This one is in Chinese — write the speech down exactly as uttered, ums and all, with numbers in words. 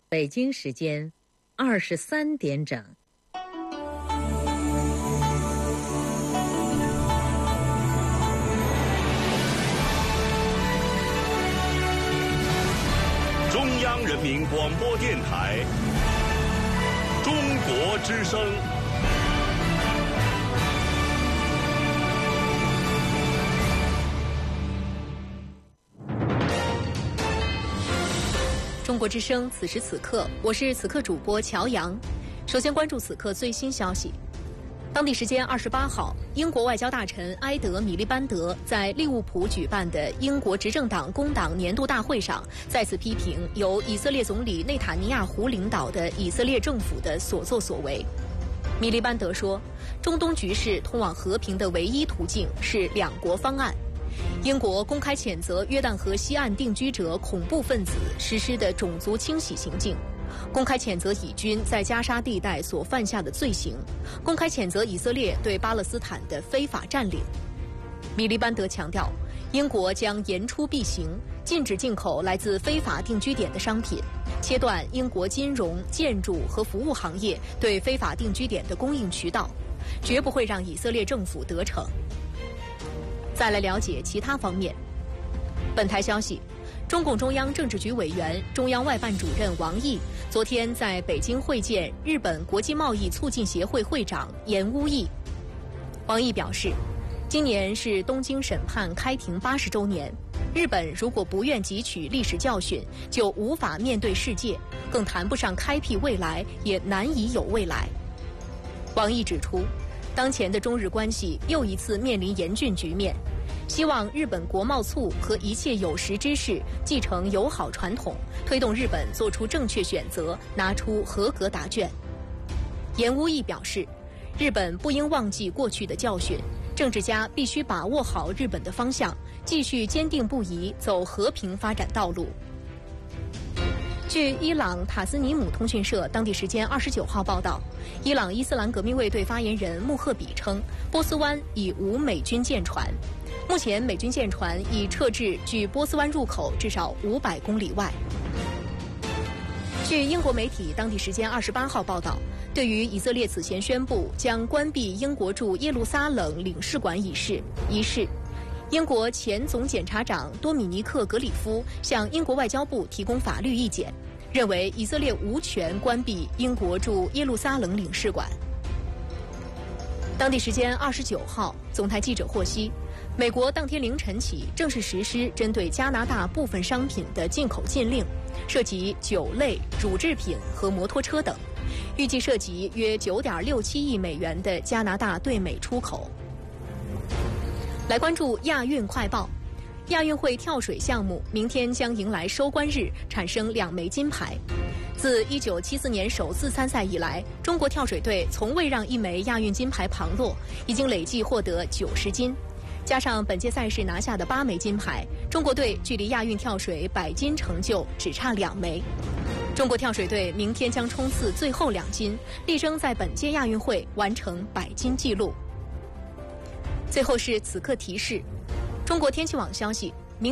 北京时间二十三点整。 中央人民广播电台中国之声。 中国之声，此时此刻，我是此刻主播乔阳。首先关注此刻最新消息。当地时间二十八号，英国外交大臣埃德·米利班德在利物浦举办的英国执政党工党年度大会上，再次批评由以色列总理内塔尼亚胡领导的以色列政府的所作所为。米利班德说，中东局势通往和平的唯一途径是两国方案。英国公开谴责约旦河西岸定居者恐怖分子实施的种族清洗行径，公开谴责以军在加沙地带所犯下的罪行，公开谴责以色列对巴勒斯坦的非法占领。米利班德强调，英国将言出必行，禁止进口来自非法定居点的商品，切断英国金融、建筑和服务行业对非法定居点的供应渠道，绝不会让以色列政府得逞。再来了解其他方面。本台消息，中共中央政治局委员、中央外办主任王毅昨天在北京会见日本国际贸易促进协会会长岩屋义。王毅表示，今年是东京审判开庭八十周年，日本如果不愿汲取历史教训，就无法面对世界，更谈不上开辟未来，也难以有未来。王毅指出，当前的中日关系又一次面临严峻局面，希望日本国贸促和一切有识之士继承友好传统，推动日本做出正确选择，拿出合格答卷。岩屋义表示，日本不应忘记过去的教训，政治家必须把握好日本的方向，继续坚定不移走和平发展道路。据伊朗塔斯尼姆通讯社当地时间二十九号报道，伊朗伊斯兰革命卫队发言人穆赫比称，波斯湾已无美军舰船，目前美军舰船已撤至距波斯湾入口至少五百公里外。据英国媒体当地时间二十八号报道，对于以色列此前宣布将关闭英国驻耶路撒冷领事馆一事，一事英国前总检察长多米尼克·格里夫向英国外交部提供法律意见，认为以色列无权关闭英国驻耶路撒冷领事馆。当地时间二十九号，总台记者获悉，美国当天凌晨起正式实施针对加拿大部分商品的进口禁令，涉及酒类、乳制品和摩托车等，预计涉及约 九点六七亿美元的加拿大对美出口。来关注亚运快报。亚运会跳水项目明天将迎来收官日，产生两枚金牌。自一九七四年首次参赛以来，中国跳水队从未让一枚亚运金牌旁落，已经累计获得九十金。加上本届赛事拿下的八枚金牌，中国队距离亚运跳水百金成就只差两枚。中国跳水队明天将冲刺最后两金，力争在本届亚运会完成百金纪录。最后是此刻提示，中国天气网消息，